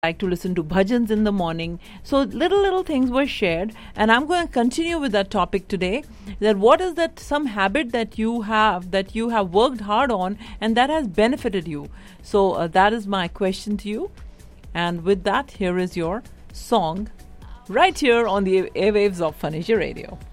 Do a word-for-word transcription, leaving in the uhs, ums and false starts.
like to listen to bhajans in the morning. So little little things were shared, and I'm going to continue with that topic today. That what is that some habit that you have that you have worked hard on and that has benefited you? So uh, that is my question to you. And with that, here is your song right here on the airwaves of Fun Asia Radio.